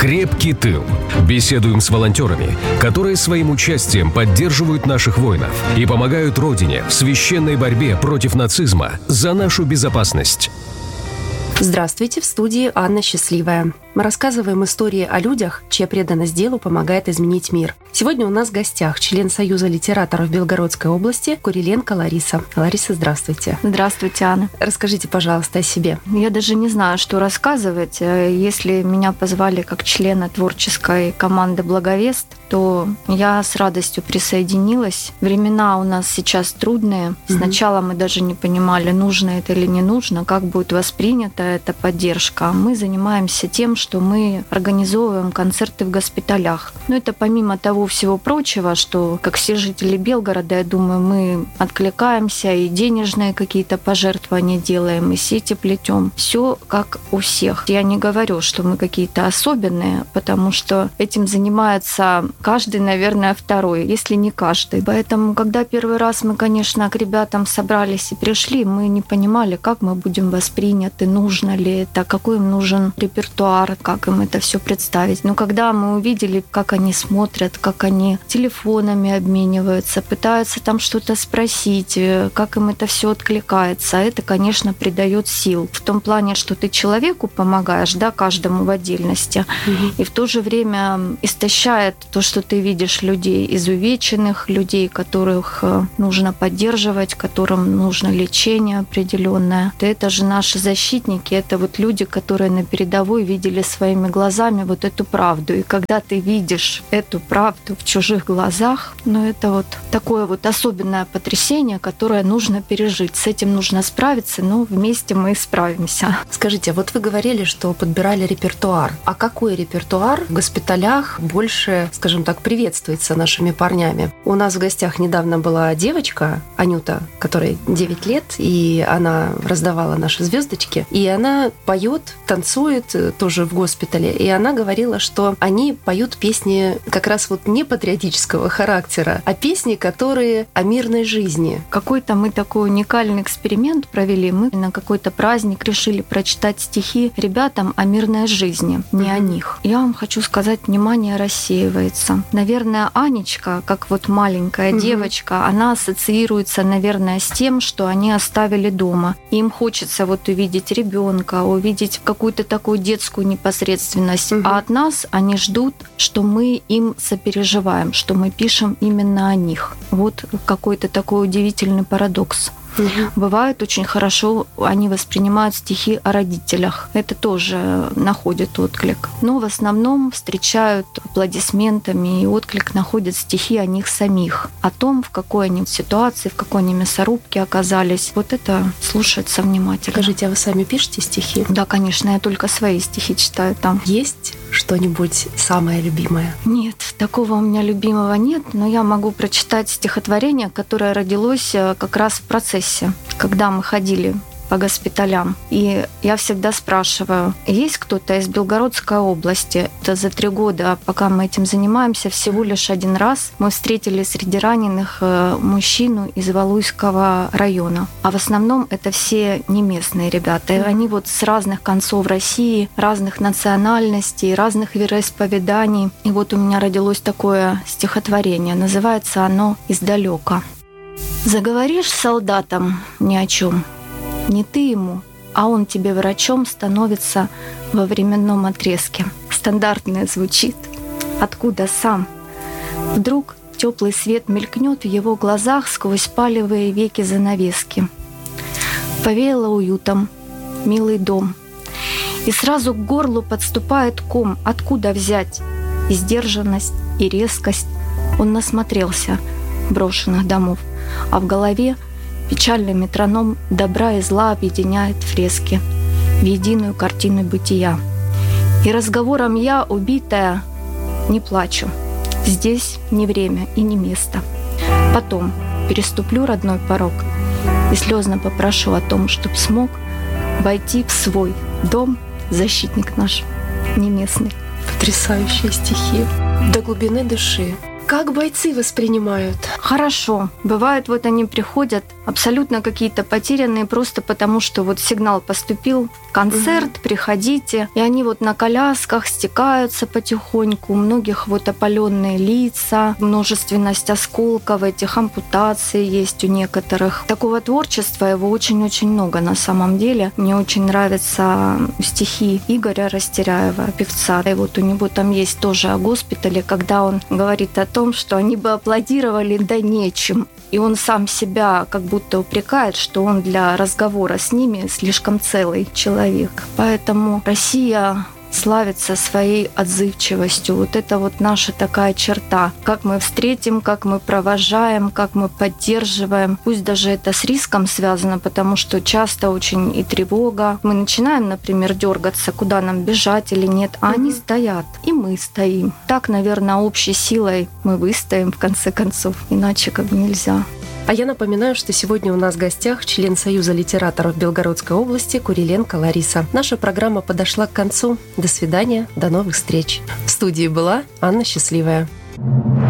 «Крепкий тыл». Беседуем с волонтерами, которые своим участием поддерживают наших воинов и помогают Родине в священной борьбе против нацизма за нашу безопасность. Здравствуйте, в студии Анна Счастливая. Мы рассказываем истории о людях, чья преданность делу помогает изменить мир. Сегодня у нас в гостях член Союза литераторов Белгородской области Куриленко Лариса. Лариса, здравствуйте. Здравствуйте, Анна. Расскажите, пожалуйста, о себе. Я даже не знаю, что рассказывать. Если меня позвали как члена творческой команды «Благовест», то я с радостью присоединилась. Времена у нас сейчас трудные. Сначала мы даже не понимали, нужно это или не нужно, как будет воспринята эта поддержка. Мы занимаемся тем, что мы организовываем концерты в госпиталях. Но это помимо того всего прочего, что, как все жители Белгорода, я думаю, мы откликаемся и денежные какие-то пожертвования делаем, и сети плетем. Все как у всех. Я не говорю, что мы какие-то особенные, потому что этим занимается каждый, наверное, второй, если не каждый. Поэтому, когда первый раз мы, конечно, к ребятам собрались и пришли, мы не понимали, как мы будем восприняты, нужно ли это, какой им нужен репертуар, как им это все представить. Но когда мы увидели, как они смотрят, как они телефонами обмениваются, пытаются там что-то спросить, как им это все откликается, это, конечно, придает сил. В том плане, что ты человеку помогаешь, да, каждому в отдельности, и в то же время истощает то, что ты видишь людей изувеченных, людей, которых нужно поддерживать, которым нужно лечение определенное. Это же наши защитники, это вот люди, которые на передовой видели своими глазами вот эту правду. И когда ты видишь эту правду в чужих глазах, это вот такое вот особенное потрясение, которое нужно пережить. С этим нужно справиться, но вместе мы справимся. Скажите, вот вы говорили, что подбирали репертуар. А какой репертуар в госпиталях больше, скажем так, приветствуется нашими парнями? У нас в гостях недавно была девочка, Анюта, которой 9 лет, и она раздавала наши звездочки, и она поет, танцует тоже в госпитале, и она говорила, что они поют песни как раз вот не патриотического характера, а песни, которые о мирной жизни. Какой-то мы такой уникальный эксперимент провели. Мы на какой-то праздник решили прочитать стихи ребятам о мирной жизни, не о них. Я вам хочу сказать, внимание рассеивается. Наверное, Анечка, как вот маленькая девочка, она ассоциируется, наверное, с тем, что они оставили дома. Им хочется вот увидеть ребенка, увидеть какую-то такую детскую непосредственность. А от нас они ждут, что мы им сопереживаем, что мы пишем именно о них. Вот какой-то такой удивительный парадокс. Бывает очень хорошо, они воспринимают стихи о родителях. Это тоже находит отклик. Но в основном встречают аплодисментами, и отклик находят стихи о них самих. О том, в какой они ситуации, в какой они мясорубке оказались. Вот это слушается внимательно. Скажите, а вы сами пишете стихи? Да, конечно, я только свои стихи читаю там. Есть что-нибудь самое любимое? Нет, такого у меня любимого нет, но я могу прочитать стихотворение, которое родилось как раз в процессе, когда мы ходили по госпиталям. И я всегда спрашиваю, есть кто-то из Белгородской области? Это за 3 года, пока мы этим занимаемся, всего лишь один раз мы встретили среди раненых мужчину из Валуйского района. А в основном это все не местные ребята. И они вот с разных концов России, разных национальностей, разных вероисповеданий. И вот у меня родилось такое стихотворение. Называется оно «Издалека». Заговоришь с солдатом ни о чем, не ты ему, а он тебе врачом становится во временном отрезке. Стандартное звучит. Откуда сам? Вдруг теплый свет мелькнет в его глазах сквозь палевые веки занавески. Повеяло уютом, милый дом. И сразу к горлу подступает ком. Откуда взять? И сдержанность, и резкость. Он насмотрелся брошенных домов, а в голове печальный метроном добра и зла объединяет фрески в единую картину бытия. И разговором я, убитая, не плачу. Здесь не время и не место. Потом переступлю родной порог и слезно попрошу о том, чтоб смог войти в свой дом защитник наш не местный. Потрясающие стихи. До глубины души Как бойцы воспринимают? Хорошо. Бывает, вот они приходят абсолютно какие-то потерянные, просто потому что вот сигнал поступил, концерт, приходите. И они вот на колясках стекаются потихоньку. У многих вот опаленные лица, множественность осколков, этих ампутаций есть у некоторых. Такого творчества его очень-очень много на самом деле. Мне очень нравятся стихи Игоря Растеряева, певца. И вот у него там есть тоже о госпитале, когда он говорит о том, что они бы аплодировали, да нечем. И он сам себя как будто упрекает, что он для разговора с ними слишком целый человек. Поэтому Россия славится своей отзывчивостью. Вот это вот наша такая черта. Как мы встретим, как мы провожаем, как мы поддерживаем. Пусть даже это с риском связано, потому что часто очень и тревога. Мы начинаем, например, дергаться, куда нам бежать или нет, а они стоят, и мы стоим. Так, наверное, общей силой мы выстоим в конце концов. Иначе как бы нельзя. А я напоминаю, что сегодня у нас в гостях член Союза литераторов Белгородской области Куриленко Лариса. Наша программа подошла к концу. До свидания, до новых встреч. В студии была Анна Счастливая.